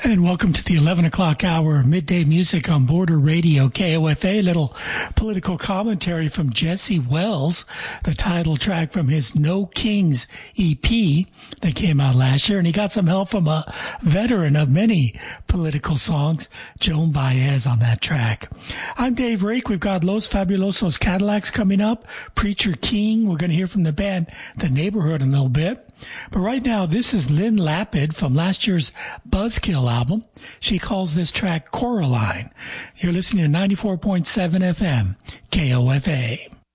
And welcome to the 11 o'clock hour of midday music on Border Radio, KOFA. Little political commentary from Jesse Wells, the title track from his No Kings EP that came out last year. And he got some help from a veteran of many political songs, Joan Baez, on that track. I'm Dave Rake. We've got Los Fabulosos Cadillacs coming up, Preacher King. We're going to hear from the band The Neighborhood in a little bit. But right now, this is Lynn Lapid from last year's Buzzkill album. She calls this track Coraline. You're listening to 94.7 FM, KOFA.